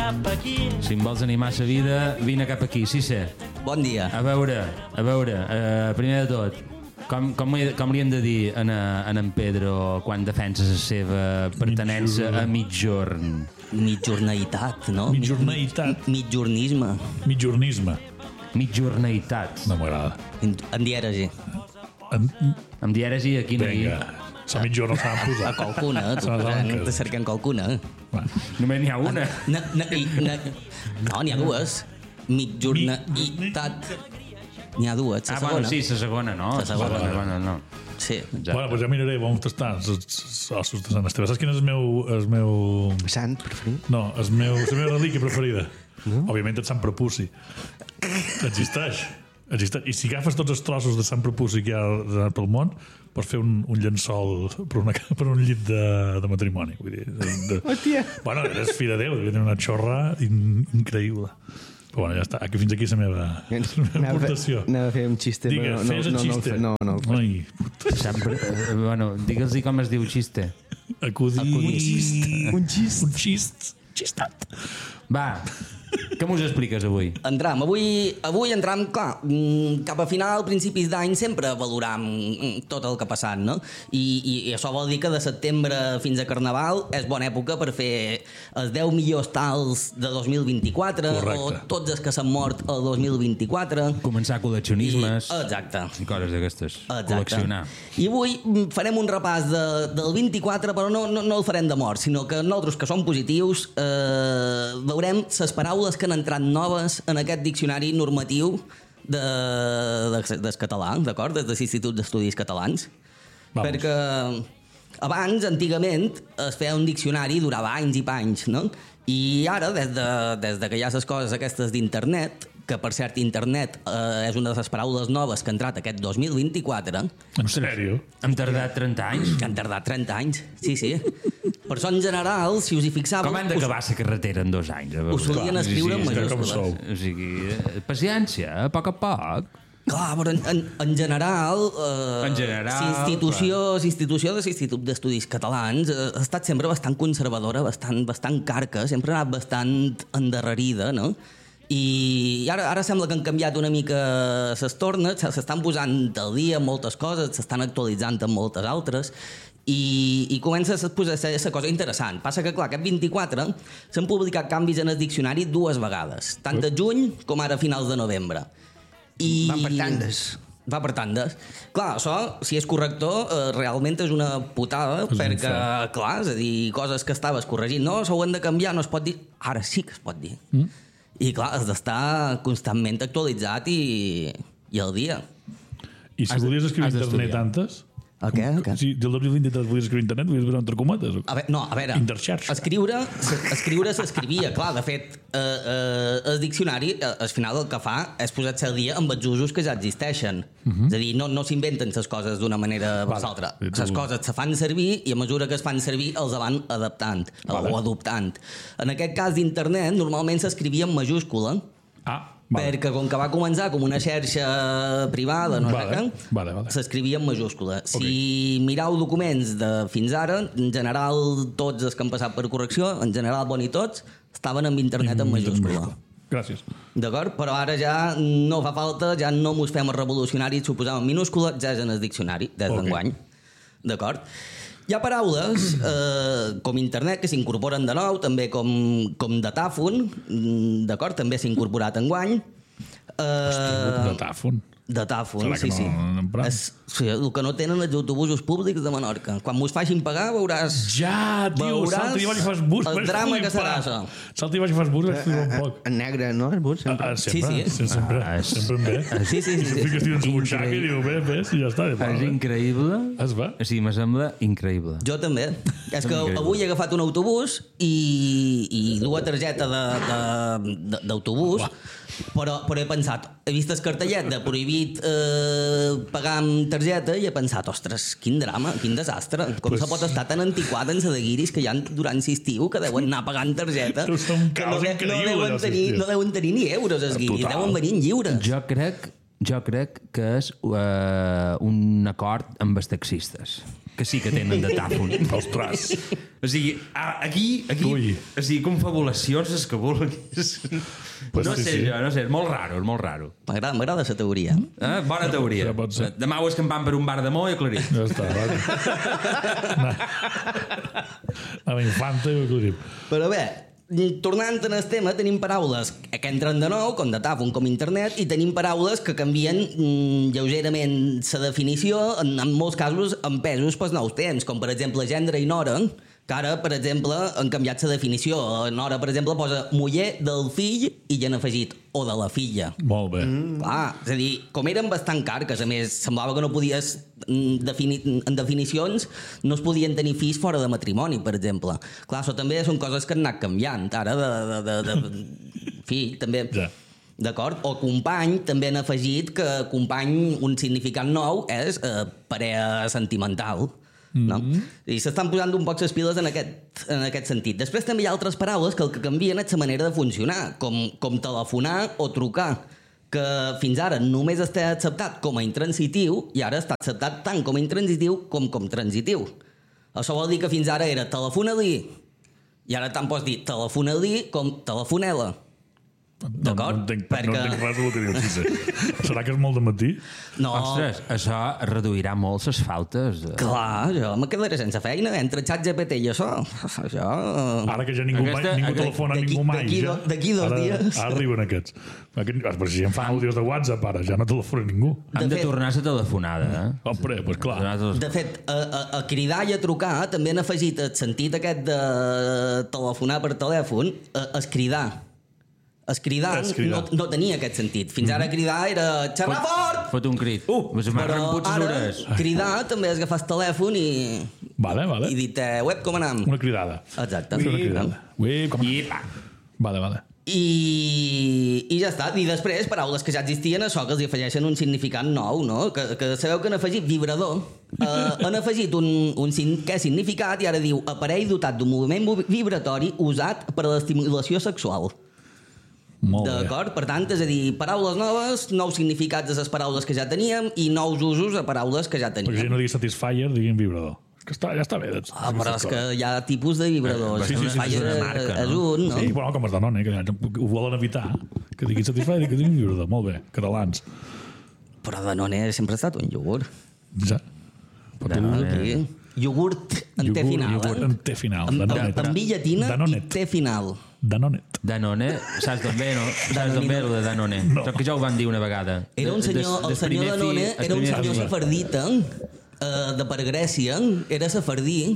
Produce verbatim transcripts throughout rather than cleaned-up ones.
cap aquí. Si em vols animar la vida, vine cap aquí, sí sé. Bon dia. A veure, a veure, uh, primer de tot, com, com, li, com li hem de dir en, en en Pedro quan defensa la seva pertenença a mitjorn? Mitjornalitat, no? Mitjornalitat. Mitjornisme. Mitjornisme. Mitjornalitat. No m'agrada. En, en dièresi. En... Em dièresi a quina Vinga. La mitjorna s'ha de posar. A qualcuna, tu Se les posant, arrenques. te cerquen qualcuna. Només n'hi ha una. Na, na, i, na, no, n'hi ha dues. Mitjornalitat. N'hi ha dues, la Ah, segona. bueno, sí, la segona, no? La segona. La segona, no. Sí. Exacte. Bueno, pues ja miraré on està els ossos de Sant Esteve. Saps quin és el meu... El meu... Sant preferit? No, el meu, la meva relíquia preferida. No? Òbviament el Sant Prepuci. Existeix. Existeix. I si agafes tots els trossos de Sant Prepuci que hi ha pel món, pots fer un, un llençol per, una, per un llit de, de matrimoni. Vull dir, de, de... Hòstia! Bueno, és fi de Déu, devia tenir una xorra in, increïble. Però bueno, ja està. Aquí fins aquí la meva, la meva aportació. Anava a fer un xiste, Digues, però no, fes el no, no, xiste. no, no, no. Ai, puta. Sempre, eh, bueno, digue'ls com es diu xiste. Acudir... Acudir. Un xist. Un xist. Xistat. Va, què mos expliques avui? Entram, avui, avui entram, clar, mm, cap a final, principis d'any, sempre valoram mm, tot el que ha passat, no? I, i, I això vol dir que de setembre fins a Carnaval és bona època per fer els deu millors tals de dos mil vint-i-quatre. Correcte. O tots els que s'han mort el dos mil vint-i-quatre. Començar col·leccionismes I, exacte. i coses d'aquestes. Exacte. Col·leccionar. I avui mm, farem un repàs de, del vint-i-quatre, però no, no, no el farem de mort, sinó que nosaltres, que som positius, eh, veurem les paraules que han entrat noves en aquest diccionari normatiu de, de, del català, d'acord? Des de l'Institut d'Estudis Catalans. Vamos. Perquè abans, antigament, es feia un diccionari, durava anys i panys, no? I ara, des de, des de que hi ha les coses aquestes d'internet, que per cert internet eh, és una de les paraules noves que ha entrat aquest dos mil vint-i-quatre, En sèrio? Hem tardat trenta anys? que han tardat trenta anys, sí, sí. Per això, en general, si us hi fixàveu... Com han d'acabar la carretera en dos anys? A veure, Ho solien clar. escriure en Sí, sí, com majúscules. sou. O sigui, eh, paciència, a poc a poc. Clar, però en, en, en general... Eh, En general, L'institució institució de l'Institut d'Estudis Catalans eh, ha estat sempre bastant conservadora, bastant, bastant carca, sempre ha anat bastant endarrerida, no? I ara, ara sembla que han canviat una mica les tornes, s'estan posant al dia moltes coses, s'estan actualitzant en moltes altres, i, i comença a posar aquesta cosa interessant. Passa que, clar, aquest vint-i-quatre s'han publicat canvis en el diccionari dues vegades, tant a juny com ara a finals de novembre. I... Van per tandes. Va per tandes. Clar, això, si és corrector, eh, realment és una putada, És un perquè, fet. clar, és a dir, coses que estaves corregint, no, s'ho han de canviar, no es pot dir... Ara sí que es pot dir. Mm. I, clar, has d'estar constantment actualitzat i, i al dia. I si Has de- volies escriure has d'estudiar. internet antes? El què? El què? Si del dos mil vint-i-tres volies escriure internet, volies escriure entre cometes? O... A veure, no, a veure, Interxarxa. escriure, escriure s'escrivia, clar, de fet, eh, eh, el diccionari, eh, al final el que fa és posar-se al dia amb els usos que ja existeixen. Uh -huh. És a dir, no, no s'inventen les coses d'una manera per Vale. l'altra. I tu- Les coses se fan servir i a mesura que es fan servir els van adaptant Vale. o adoptant. En aquest cas d'internet, normalment s'escrivia en majúscula, Ah, vale. perquè com que va començar com una xarxa privada, no Vale, sé què, vale, vale. s'escrivia en majúscula. Si mirau documents de fins ara, en general tots els que han passat per correcció, en general bon i tots, estaven amb internet en majúscula. Gràcies. D'acord? Però ara ja no fa falta, ja no mos fem els revolucionaris, s'ho posàvem en minúscula, ja és en el diccionari, des Ok. d'enguany. D'acord? Hi ha paraules eh, com internet que s'incorporen de nou, també com, com datàfon, mm, d'acord? També s'ha incorporat enguany. Eh, Datàfon. Datàfon, Serà que sí, no sí. n'empren? És, sí. El que no tenen els autobusos públics de Menorca. Quan mos facin pagar veuràs... Ja, tio, Veuràs salta i baix i fas bus. el vaig drama que flipar. serà això. Salta i baix i fas bus, vaig flipar un poc. En negre, no? El bus, sempre. Ah, sempre, Sí, sí. sí, sempre, Ah, és- sempre em ve. Sí, sí, sí. I sí. sempre que estic en la butxaca i diu, bé, bé, i ja està. És increïble. Es va? Sí, me sembla increïble. Jo també. És que Increïble. avui he agafat un autobús i, i duia targeta de- de- de- d'autobús, però, però he pensat, he vist el cartellet de prohibit eh, pagar amb targeta i he pensat, ostres, quin drama, quin desastre. Com Pues- se pot estar tan antiquat en de guiris que hi ha durant l'estiu que deuen anar pagant targeta. Deu ser un que caos de- increïble, deuen allò, tenir, l'estiu. no deuen tenir ni euros els guiris, Total. deuen venir en lliures. Jo crec, jo crec que és uh, un acord amb els taxistes. que sí que tenen datàfon. Ostres. O sigui, a- aquí, aquí Ui. o sigui, confabulacions és que vulguis. Pues no sí, sé sí. jo, no sé, és molt raro, és molt raro. M'agrada, m'agrada la teoria. Eh? Bona teoria. Ja pot ser. Demà ho escampant per un bar de Mo i aclarit. Ja està, vale. A la infanta i ho aclarim. Però bé, tornant en el tema, tenim paraules que entren de nou, com datàfon, com internet, i tenim paraules que canvien mm, lleugerament la definició, en, en molts casos empesos pels nous temps, com per exemple gendre i nora, que ara, per exemple, han canviat la definició. Nora, per exemple, posa muller del fill i ja han afegit o de la filla. Molt bé. Mm. Clar, és a dir, com eren bastant carques, a més, semblava que no podies, mm, defini en definicions, no es podien tenir fills fora de matrimoni, per exemple. Clar, això també són coses que han anat canviant, ara, de... de, de, de fill, també... Ja. D'acord? O company, també han afegit que company, un significat nou, és eh, parella sentimental. No? Mm -hmm. I s'estan posant un poc les piles en aquest, en aquest sentit. Després també hi ha altres paraules que el que canvien és la manera de funcionar, com, com telefonar o trucar, que fins ara només està acceptat com a intransitiu i ara està acceptat tant com a intransitiu com com transitiu. Això vol dir que fins ara era telefona-li i ara tant pots dir telefona-li com telefonela. No, D'acord? no, entenc, Perquè- no entenc res del que dius. Sí. Serà que és molt de matí? No, Ostres, això reduirà molt les faltes. De... clar, jo me quedaré sense feina entre xat G P T i això. Això... Ara que ja ningú, Aquesta- mai, ningú aquest- telefona a d'aquí- ningú mai. d'aquí ja. do- d'aquí dos ara, dies. Ara arriben aquests. Aquest, però si em fan àudios de WhatsApp, ara ja no telefona ningú. Hem De de fet- tornar a la telefonada, eh? Hombre, doncs pues clar. Tornar a De fet, a, a, a cridar i a trucar també han afegit el sentit aquest de telefonar per telèfon, a, a cridar. Es cridar, Es cridar. No, no tenia aquest sentit. Fins ara cridar era xerrar fort! Fot un crit. Uh, m'has Però remput les ara ores. cridar també és agafar el telèfon i, Vale, vale. i dir web, com anam? Una cridada. Exacte. Fer una cridada. Ui, com... I pa. Vale, vale. I, i ja està. I després, paraules que ja existien, això que els hi afegeixen un significat nou, no? Que, que sabeu que han afegit vibrador. Uh, han afegit un, un sin què significat i ara diu aparell dotat d'un moviment vibratori usat per a l'estimulació sexual. Molt bé. D'acord? Per tant, és a dir, paraules noves, nous significats de les paraules que ja teníem i nous usos a paraules que ja Perquè si teníem. no diguis Satisfyer, diguin vibrador. És que està, ja està bé. Doncs, Ah, però és que hi ha tipus de vibradors. Sí, sí, sí, Fire és una és- marca, és no? un, no? Sí, bueno, com els Danone, que ho volen evitar. Que diguin Satisfyer i que diguin vibrador. Molt bé, catalans. Però Danone sempre ha estat un iogurt. Ja. Però tu- Danone. Aquí. Iogurt en té Iogurt, final, iogurt eh? en té final. Amb, Danonet. amb, amb billatina i Danonet. té final. Danonet. Danone, saps d'on ve, no? Saps d'on ve, el de Danone? No. Saps que ja ho van dir una vegada. Era un De- senyor, des- el des senyor primer Danone fi- era un primer senyor fi- safardita eh, de per Grècia, era safardí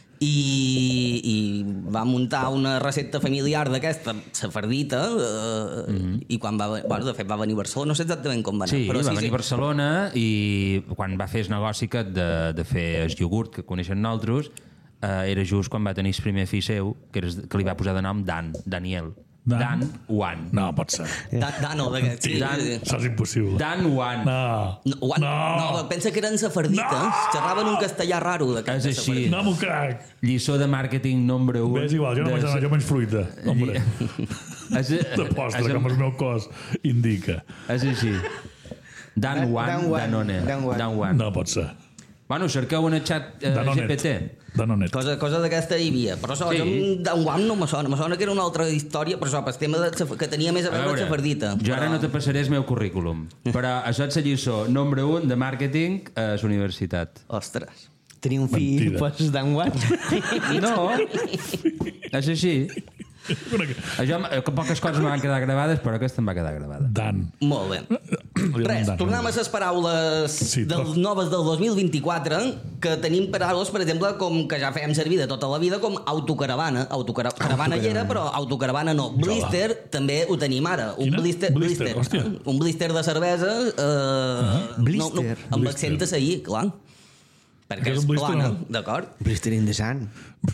i, i va muntar una recepta familiar d'aquesta safardita eh, mm -hmm. i quan va, bueno, de fet va venir a Barcelona, no sé exactament com va anar, Sí, però va sí, venir sí. a Barcelona i quan va fer el negoci aquest de, de fer el iogurt que coneixen nosaltres, eh, era just quan va tenir el primer fill seu, que, era, que li va posar de nom Dan, Daniel. Dan? Dan Juan. No, pot ser. Da, Dano, d'aquest, sí, Dan- sí, sí. Això és impossible. Dan Juan. No. No, Juan, No. no, pensa que eren safardites, No. xerraven un castellà raro d'aquest. És així. No m'ho crec. Lliçó de màrqueting nombre un. Bé, és igual, jo no de- vaig anar, jo menys fruita. Hombre, És, de postre, és, com el meu cos indica. és així. Dan Dan- Juan, Dan Juan, Danone. Dan Juan. Dan Juan. No pot ser. Bueno, cerqueu en el xat eh, G P Danonet. T. Danonet. Cosa, cosa d'aquesta hi havia. Però això, Sí. sí. jo d'en Guam no me sona. Me sona que era una altra història, però això, pel tema de, saf- que tenia més a A veure amb veure, safardita. jo ara no te passaré el meu currículum, però això és la lliçó nombre un de màrqueting a la universitat. Ostres. Tenia un fill, Mentida. pues, Dan Juan. No, és així. Una que- Això, eh, que poques coses me van quedar gravades, però aquesta em va quedar gravada. Dan. Molt bé. Li Res, Dan. tornem a les paraules Sí, del, tot. noves del dos mil vint-i-quatre, que tenim paraules, per exemple, com que ja fèiem servir de tota la vida, com autocaravana. Autocara caravana hi era, però autocaravana no. Blister també ho tenim ara. Un Quina? blister, Blister, hòstia. Un blister de cervesa eh, Blister. No, no, amb Blister. accent a seguir, clar. Perquè Aquest és és un blister, plana, no? d'acord? Blister in the sun.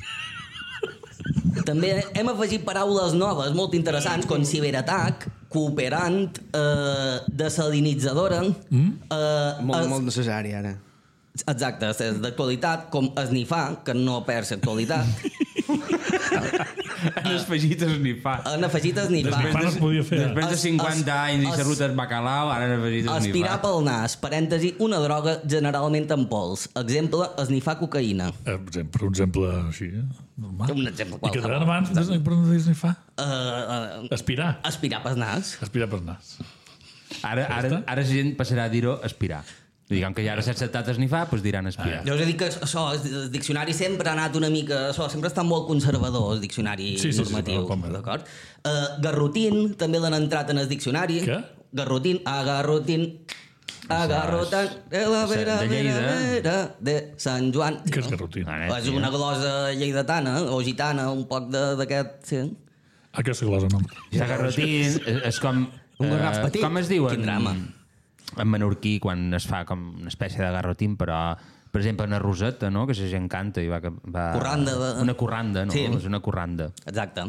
També hem afegit paraules noves molt interessants, com ciberatac, cooperant, eh, desalinitzadora... Mm? Eh, Molt, es- molt necessari, ara. Exacte, és d'actualitat, com esnifar, que no perd l'actualitat. En les fajites n'hi fa. En afegites n'hi fa. Després no es podia fer. Després de Es- cinquanta es- anys i es- xerrutes bacalao, ara en les fajites n'hi Aspirar fa. pel nas, parèntesi, una droga generalment en pols. Exemple, esnifar cocaïna. Eh, per exemple, per un exemple així, eh? normal. Un exemple I que qualsevol. deien abans, des- per on ni fa? Uh, uh, Aspirar. aspirar pel nas. Aspirar per nas. Ara, ara, ara la gent passarà a dir-ho aspirar. Diguem que ja ara s'ha acceptat esnifar, doncs diran aspirar. Jo us he dit que això, el diccionari sempre ha anat una mica... Això, sempre està molt conservador, el diccionari Sí, sí, sí, normatiu. com- com- D'acord? Uh, garrotín, també l'han entrat en el diccionari. Què? Garrotín, agarrotín... Agarrotan de la vera, de Lleida. vera, vera de Sant Joan. Què és garrotín? Ah, És una glosa lleidatana o gitana, un poc de- d'aquest... Sí. Aquesta glosa no. Sagarrotín és, és com... Un garraf eh, petit. Com es diu? Quin en- drama. En menorquí, quan es fa com una espècie de garrotín, però, per exemple, una roseta, no?, que la gent canta i va... va Corranda de- Una corranda, no? Sí. És una corranda. Exacte.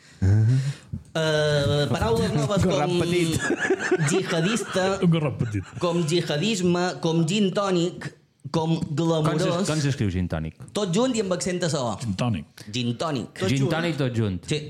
Uh, paraules noves Garraf com petit. jihadista, Un garrot petit. com jihadisme, com gin tònic, com Com glamurós, s'es- com s'escriu gin tònic? tot junt i amb accent a so. Gin tònic. Gin tònic. Gin tònic tot junt. Sí.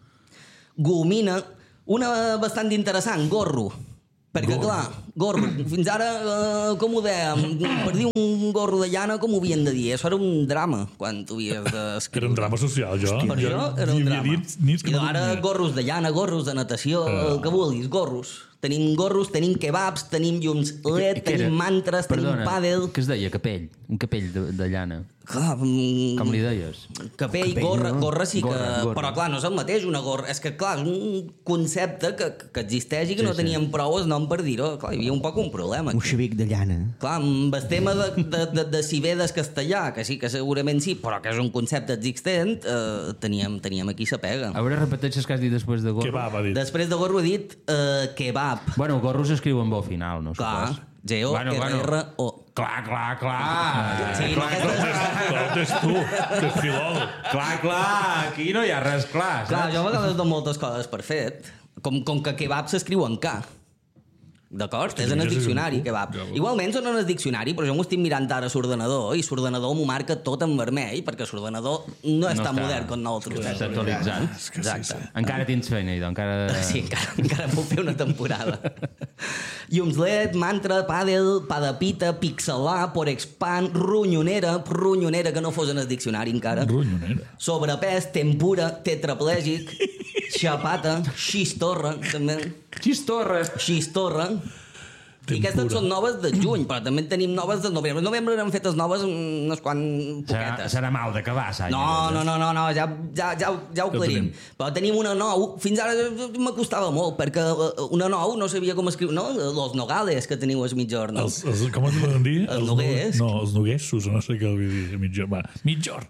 Gomina, una bastant interessant, gorro. Perquè, clar, gorro. Fins ara, uh, com ho dèiem, per dir un gorro de llana, com ho havien de dir? Això era un drama, quan tu havies d'escriure. Era un drama social, jo. Per jo això era un hi havia drama. Nits, nits que I no ara dormia. gorros de llana, gorros de natació, el que vulguis, gorros. Tenim gorros, tenim kebabs, tenim llums L E D, Què era? tenim mantres, Perdona, tenim pàdel... què es deia? Capell. Un capell de, de llana. Clar, mm, Com li deies? capell, Capell, gorra, no? gorra sí que... Gorra, gorra. Però clar, no és el mateix una gorra. És que clar, és un concepte que, que existeix i que Sí, no sí. teníem prou el nom per dir-ho. Clar, hi havia un poc un problema. Un aquí. xavic de llana. Clar, amb el tema de, de, de, de si ve del castellà, que sí, que segurament sí, però que és un concepte existent, eh, teníem, teníem aquí sa pega. A veure, repeteixes que has dit després de gorro. Què va, va dir? Després de gorro he dit eh, kebab. Bueno, gorro s'escriu amb O final, no? Clar, supos? G O R R O. Clar, clar, clar. Sí, no, aquesta és... Però és tu, que és filòleg. Clar, clar, aquí no hi ha res clar, Clar, saps? jo a vegades dono moltes coses per fet. Com, com que kebab s'escriu en K. D'acord? És en el ja sé diccionari, que- kebab. ja ho- Igualment són en el diccionari, però jo m'ho estic mirant ara a l'ordenador i l'ordenador m'ho marca tot en vermell perquè l'ordenador no és No tan està- modern com nosaltres. Està actualitzat. Exacte. Encara tens feina, idò, encara... Sí, encara, encara puc fer una temporada. Llums L E D, mantra, pàdel, pa de pita, pixelar, porexpan, ronyonera, ronyonera que no fos en el diccionari encara. Ronyonera. Sobrepès, tempura, tetraplègic, xapata, xistorra, també. Xistorra! Xistorra. I aquestes són noves de juny, però també en tenim noves de novembre. El novembre n'han fetes noves unes quan Serà, poquetes. serà mal d'acabar, Sanya. No, no, no, no, no, ja, ja, ja, ho- ja ho Ja ho aclarim. tenim. Però tenim una nou, fins ara m'acostava molt, perquè eh, una nou no sabia com escriure, no? Los nogales que teniu als mitjorn. Els, els, com es diuen dir? Els noguers. No, els noguessos, no sé què vull dir. Mitjorn. Va, mitjorn.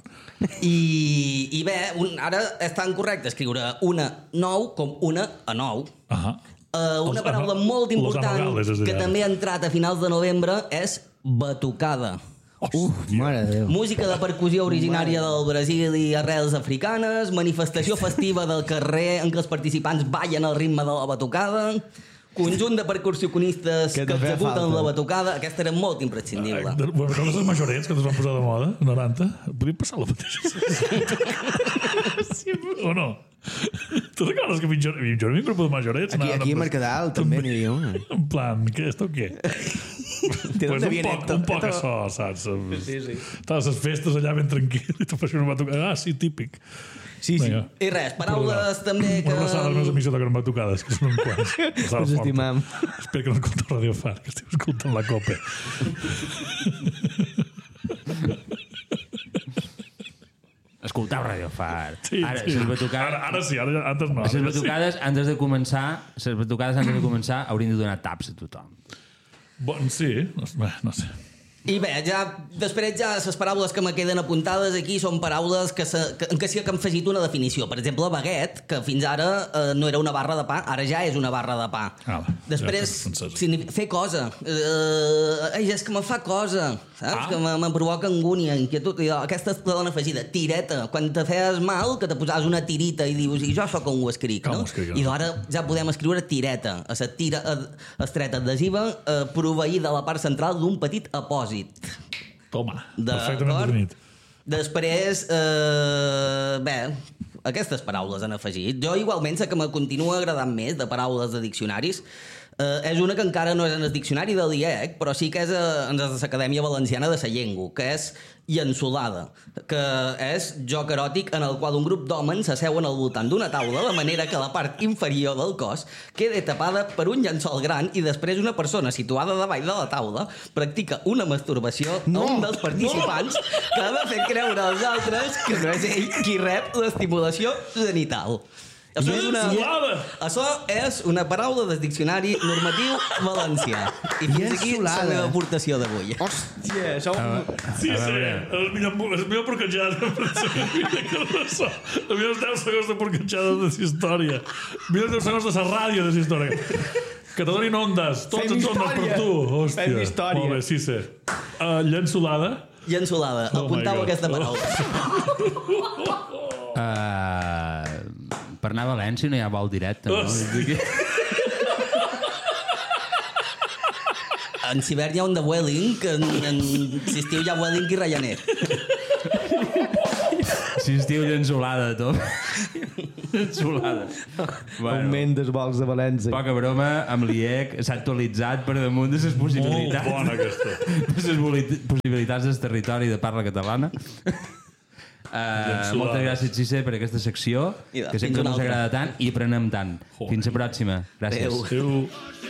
I, i bé, un, ara és tan correcte escriure una nou com una a nou. Ahà. Uh, una Els paraula ano- molt los important anogales, és a dir, que ara. també ha entrat a finals de novembre és batucada. Uf, mare de Déu. Música de percussió originària del Brasil i arrels africanes, manifestació festiva del carrer en què els participants ballen al ritme de la batucada, conjunt de percussionistes Que que te feia executen falta. la batucada. Aquesta era molt imprescindible. Bueno, recordes els majorets que es van posar de moda, noranta? Podria passar la mateixa. Sí, o no? Tu recordes que mitjorn hi havia un grup de majorets? Aquí, anaven aquí a amb- Mercadal també n'hi havia una. En plan, què, esto què? ¿De Pues dónde un viene poc, esto? un poc Esto- això, saps? Sí, sí. Totes les festes allà ben tranquil i tu fas una batucada. Ah, sí, típic. Sí, sí. Vinga. I res, paraules també que... Una abraçada als meus amics que toquen batucades, que són un quants. Us estimam. Espero que no escolteu Radio Far, que esteu escoltant la Copa. Escoltau Radio Far. Sí, Ara, sí. les batucades... Ara, ara sí, ara, antes no. Les Ara sí. batucades, antes de començar, les batucades antes de començar haurien de donar taps a tothom. Bon, sí, no, bé, no sé. I bé, ja, després ja les paraules que me queden apuntades aquí són paraules que, se, que, que sí que han afegit una definició. Per exemple, baguette, que fins ara eh, no era una barra de pa, ara ja és una barra de pa. Ah, va, després, ja, francesa. significa, fer cosa. Eh, ai, és que me fa cosa, saps? Ah. Que me, me provoca angúnia, inquietud. I aquesta és la dona afegida. Tireta, quan te feies mal, que te posaves una tirita i dius, i jo això com ho escric, Com no? ho escric, no? I ara ja podem escriure tireta, a la tira eh, estreta adhesiva eh, proveïda a la part central d'un petit apòsit. Toma, D'acord. perfectament definit. Després, eh, bé, aquestes paraules han afegit. Jo igualment sé que me continua agradant més de paraules de diccionaris. Uh, és una que encara no és en el diccionari de l'I E C, però sí que és a, en l'Acadèmia Valenciana de la Llengua, que és llençolada, que és joc eròtic en el qual un grup d'homes s'asseuen al voltant d'una taula de manera que la part inferior del cos quede tapada per un llençol gran i després una persona situada davall de la taula practica una masturbació no, a un dels participants no. que ha de fer creure als altres que no és ell qui rep l'estimulació genital. Això és, una, això és una paraula del diccionari normatiu valencià. I fins aquí la meva aportació d'avui. Hòstia, això... Sí, sí, el millor, el millor porquetjada. Els millors deu segons de porquetjada de la història. Els millors deu segons de la ràdio de la història. Que te donin ondes, tots ens ondes per tu. Hòstia. Fem història. Molt bé, sí, sí. Uh, llençolada. Llençolada. Oh apuntau aquesta paraula. Uh, per anar a València no hi ha vol directe, no? En Sibèria hi ha un de Vueling, que en, en l'estiu hi ha Vueling i Ryanair. Si estiu llençolada, tot. Llençolada. Bueno, augment dels vols de València. Poca broma, amb l'I E C s'ha actualitzat per damunt de les possibilitats. Molt bona, aquesta. De les possibilitats del territori de parla catalana. Uh, moltes gràcies, Xisé, per aquesta secció, que sempre ens agrada tant i aprenem tant. Fins la pròxima. Gràcies. Adéu. Adéu.